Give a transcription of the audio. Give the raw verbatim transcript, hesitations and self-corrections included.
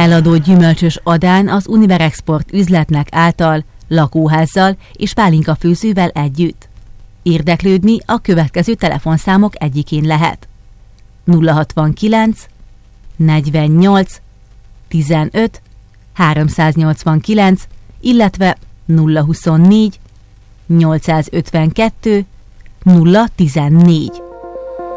Eladó gyümölcsös Adán az Univerexport üzletnek által, lakóházzal és pálinkafőzővel együtt. Érdeklődni a következő telefonszámok egyikén lehet. nulla hatvankilenc negyvennyolc tizenöt háromszáznyolcvankilenc, illetve nulla huszonnégy nyolcszázötvenkettő nulla tizennégy.